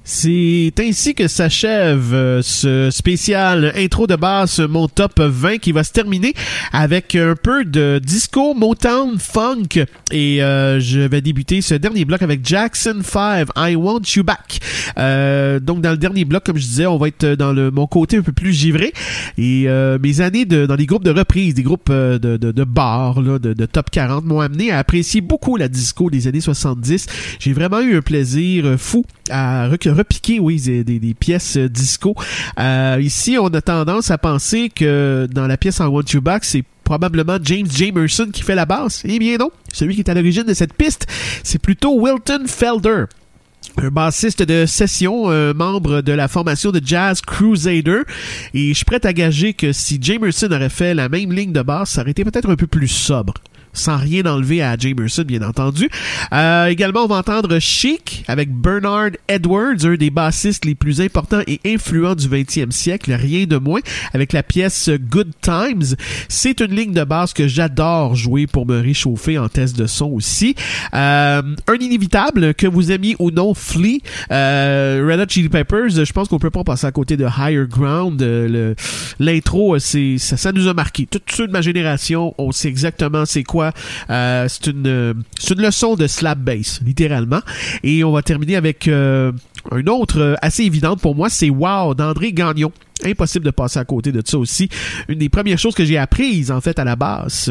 C'est ainsi que s'achève ce spécial intro de basse, mon top 20, qui va se terminer avec un peu de disco, Motown, funk, et je vais débuter ce dernier bloc avec Jackson 5, I Want You Back. Donc dans le dernier bloc, comme je disais, on va être dans mon côté un peu plus givré, et mes années dans les groupes de reprises, des groupes de bars, là, de top 40 m'ont amené à apprécier beaucoup la disco des années 70. J'ai vraiment eu un plaisir fou à repiquer, oui, des pièces disco. Ici, on a tendance à penser que dans la pièce I Want You Back, c'est probablement James Jamerson qui fait la basse. Eh bien non, celui qui est à l'origine de cette piste, c'est plutôt Wilton Felder, un bassiste de session, membre de la formation de Jazz Crusader, et je suis prêt à gager que si Jamerson aurait fait la même ligne de basse, ça aurait été peut-être un peu plus sobre. Sans rien enlever à Jamerson, bien entendu. Également, on va entendre Chic avec Bernard Edwards, un des bassistes les plus importants et influents du 20e siècle, rien de moins, avec la pièce Good Times. C'est une ligne de basse que j'adore jouer pour me réchauffer en test de son aussi. Un inévitable, que vous aimiez ou non, Flea, Red Hot Chili Peppers, je pense qu'on peut pas passer à côté de Higher Ground. L'intro, ça nous a marqué. Tous ceux de ma génération, on sait exactement c'est quoi. C'est une leçon de slap bass, littéralement. Et on va terminer avec un autre assez évidente pour moi, c'est Wow d'André Gagnon. Impossible de passer à côté de ça aussi. Une des premières choses que j'ai apprises en fait à la basse,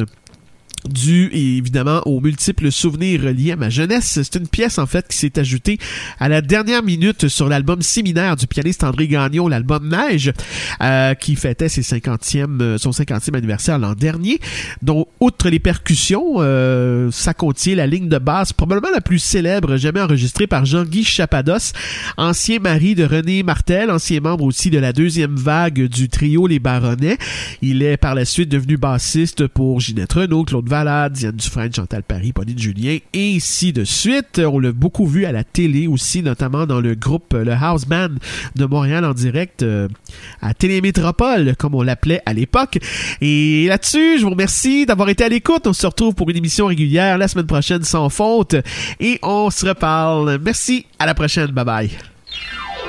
dû évidemment aux multiples souvenirs reliés à ma jeunesse. C'est une pièce en fait qui s'est ajoutée à la dernière minute sur l'album séminaire du pianiste André Gagnon, l'album Neige, qui fêtait son 50e anniversaire l'an dernier. Donc, outre les percussions, ça contient la ligne de basse probablement la plus célèbre jamais enregistrée par Jean-Guy Chapados, ancien mari de René Martel, ancien membre aussi de la deuxième vague du trio Les Baronnets. Il est par la suite devenu bassiste pour Ginette Renaud, Claude Valade, Diane Dufresne, Chantal Paris, Pauline Julien, et ainsi de suite. On l'a beaucoup vu à la télé aussi, notamment dans le groupe, le House Band de Montréal en direct à Télémétropole, comme on l'appelait à l'époque. Et là-dessus, je vous remercie d'avoir été à l'écoute. On se retrouve pour une émission régulière la semaine prochaine sans faute et on se reparle. Merci, à la prochaine. Bye bye.